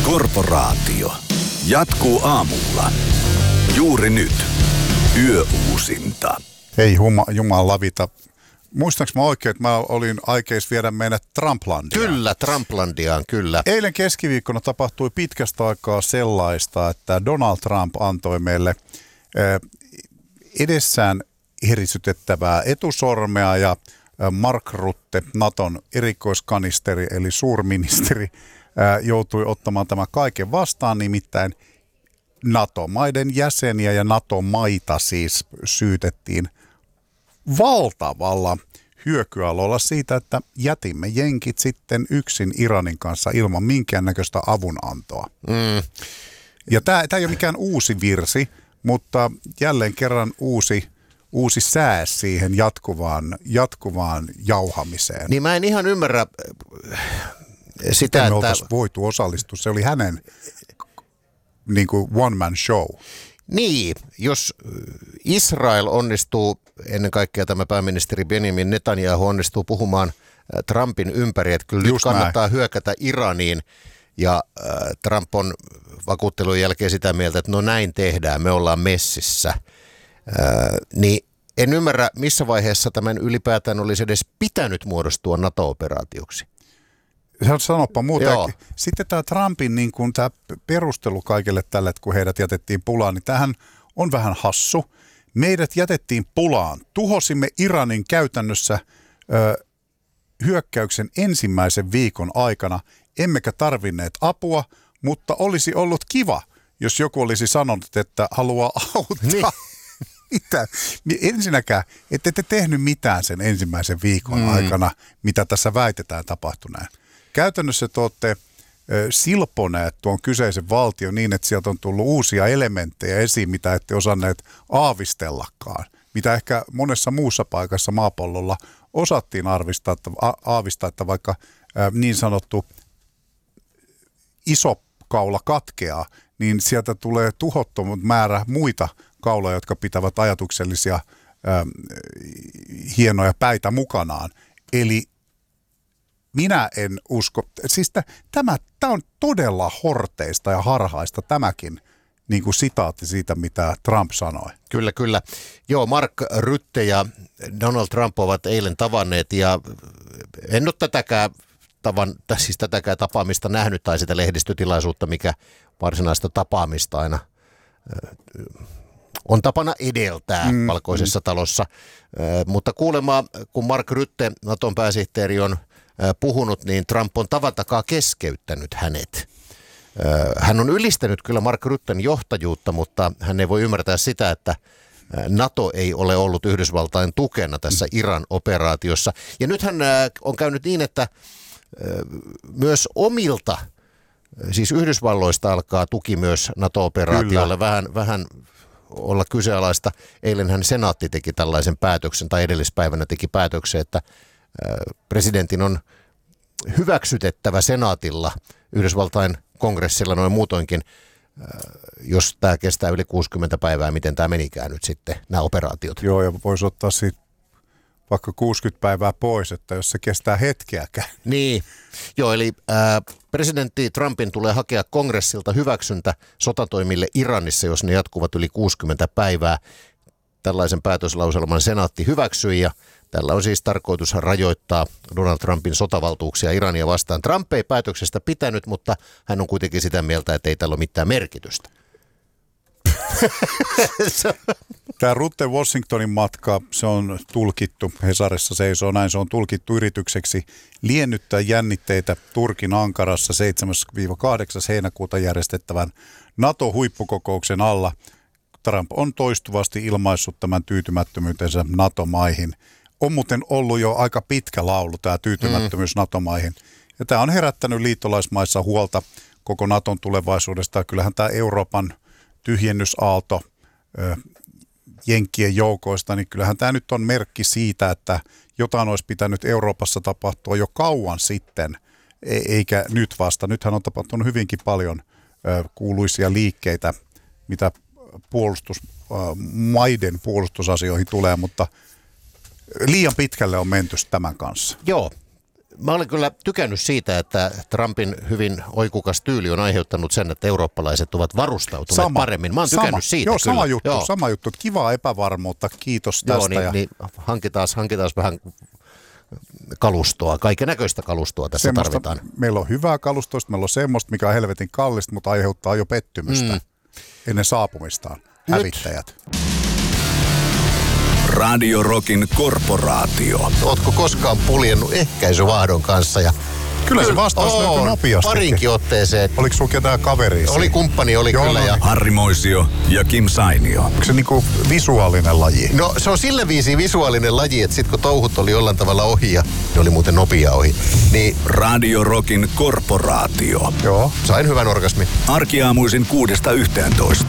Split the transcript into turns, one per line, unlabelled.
Korporaatio jatkuu aamulla. Juuri nyt. Yöuusinta.
Hei jumalavita. Muistaaks mä oikein, että mä olin aikeis viedä meidät Trumplandiaan?
Kyllä, Trumplandiaan, kyllä.
Eilen keskiviikkona tapahtui pitkästä aikaa sellaista, että Donald Trump antoi meille edessään herisytettävää etusormea ja Mark Rutte, Naton erikoiskanisteri eli suurministeri, joutui ottamaan tämän kaiken vastaan, nimittäin NATO-maiden jäseniä ja NATO-maita siis syytettiin valtavalla hyökyalolla siitä, että jätimme jenkit sitten yksin Iranin kanssa ilman minkäännäköistä avunantoa. Ja tämä ei ole mikään uusi virsi, mutta jälleen kerran uusi sää siihen jatkuvaan jauhamiseen.
Niin mä en ihan ymmärrä sitä,
me
että
oltaisiin voitu osallistua. Se oli hänen niin kuin one man show.
Niin, jos Israel onnistuu, ennen kaikkea tämä pääministeri Benjamin Netanyahu onnistuu puhumaan Trumpin ympäri, että kyllä nyt kannattaa hyökätä Iraniin, ja Trump on vakuuttelun jälkeen sitä mieltä, että no näin tehdään, me ollaan messissä, niin en ymmärrä, missä vaiheessa tämän ylipäätään olisi edes pitänyt muodostua NATO-operaatioksi.
Sanoppa muuta. Sitten tämä Trumpin niin kun tämä perustelu kaikille tälle, että kun heidät jätettiin pulaan, niin tämähän on vähän hassu. Meidät jätettiin pulaan. Tuhosimme Iranin käytännössä hyökkäyksen ensimmäisen viikon aikana. Emmekä tarvinneet apua, mutta olisi ollut kiva, jos joku olisi sanonut, että haluaa auttaa. Niin. Mitä? Ensinnäkään, ette te tehnyt mitään sen ensimmäisen viikon aikana, mitä tässä väitetään tapahtuneen. Käytännössä te olette silponeet tuon kyseisen valtion niin, että sieltä on tullut uusia elementtejä esiin, mitä ette osanneet aavistellakaan. Mitä ehkä monessa muussa paikassa maapallolla osattiin aavistaa, että vaikka niin sanottu iso kaula katkeaa, niin sieltä tulee tuhottomat määrä muita kauloja, jotka pitävät ajatuksellisia hienoja päitä mukanaan. Eli minä en usko, siis tämä on todella horteista ja harhaista tämäkin niin kuin sitaatti siitä, mitä Trump sanoi.
Kyllä, kyllä. Joo, Mark Rutte ja Donald Trump ovat eilen tavanneet, ja en ole tätäkään tapaamista nähnyt tai sitä lehdistötilaisuutta, mikä varsinaista tapaamista aina on tapana edeltää Valkoisessa talossa. Mutta kuulemma, kun Mark Rutte, Naton pääsihteeri, on puhunut, niin Trump on tavan takaa keskeyttänyt hänet. Hän on ylistänyt kyllä Mark Rutten johtajuutta, mutta hän ei voi ymmärtää sitä, että NATO ei ole ollut Yhdysvaltain tukena tässä Iran-operaatiossa. Ja nythän on käynyt niin, että myös omilta, siis Yhdysvalloista alkaa tuki myös NATO-operaatiolle vähän olla kyseenalaista. Eilenhän senaatti teki tällaisen päätöksen, tai edellispäivänä teki päätöksen, että presidentin on hyväksytettävä senaatilla, Yhdysvaltain kongressilla noin muutoinkin, jos tämä kestää yli 60 päivää, miten tämä menikään nyt sitten, nämä operaatiot.
Joo, ja voisi ottaa siitä vaikka 60 päivää pois, että jos se kestää hetkeäkään.
Niin, joo, eli presidentti Trumpin tulee hakea kongressilta hyväksyntä sotatoimille Iranissa, jos ne jatkuvat yli 60 päivää. Tällaisen päätöslauselman senaatti hyväksyi, ja tällä on siis tarkoitus rajoittaa Donald Trumpin sotavaltuuksia Irania vastaan. Trump ei päätöksestä pitänyt, mutta hän on kuitenkin sitä mieltä, että ei tällä ole mitään merkitystä.
Tämä Rutte Washingtonin matka, se on tulkittu, Hesarissa seisoo näin, se on tulkittu yritykseksi liennyttää jännitteitä Turkin Ankarassa 7-8. heinäkuuta järjestettävän NATO-huippukokouksen alla. Trump on toistuvasti ilmaissut tämän tyytymättömyytensä NATO-maihin. On muuten ollut jo aika pitkä laulu tämä tyytymättömyys NATO-maihin. Ja tämä on herättänyt liittolaismaissa huolta koko NATOn tulevaisuudesta. Kyllähän tämä Euroopan tyhjennysaalto jenkkien joukoista, niin kyllähän tämä nyt on merkki siitä, että jotain olisi pitänyt Euroopassa tapahtua jo kauan sitten, eikä nyt vasta. Nythän on tapahtunut hyvinkin paljon kuuluisia liikkeitä, mitä maiden puolustusasioihin tulee, mutta liian pitkälle on menty tämän kanssa.
Joo, Mä olen kyllä tykännyt siitä, että Trumpin hyvin oikukas tyyli on aiheuttanut sen, että eurooppalaiset ovat varustautuneet paremmin. Mä oon tykännyt siitä.
Joo,
kyllä.
sama juttu. Kivaa epävarmuutta, kiitos tästä.
Joo, niin hankitaan vähän kalustoa, kaiken näköistä kalustoa tässä tarvitaan.
Meillä on hyvää kalustoista, meillä on semmoista, mikä on helvetin kallista, mutta aiheuttaa jo pettymystä ennen saapumistaan. Hävittäjät.
Radio Rockin korporaatio.
Ootko koskaan puljennut ehkäisyvahdon kanssa?
Kyllä se vastaus löytyi nopeasti.
Parinkin otteeseen.
Oliko sulla ketään kaveria?
Oli kumppani, oli kyllä. Ja
Harri Moisio ja Kim Sainio.
onko se niinku visuaalinen laji?
no se on sillä viisiin visuaalinen laji, että sit kun touhut oli jollain tavalla ohi ja ne oli muuten nopea ohi, niin
Radio Rockin korporaatio.
Joo.
sain hyvän orgasmin.
Arkiaamuisin 6–11.